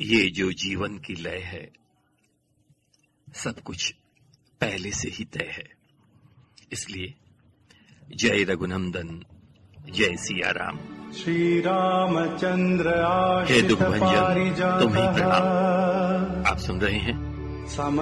ये जो जीवन की लय है, सब कुछ पहले से ही तय है। इसलिए जय रघुनंदन, जय सिया राम। श्री रामचंद्र हे दुख भंजन तुम्हें प्रणाम। आप सुन रहे हैं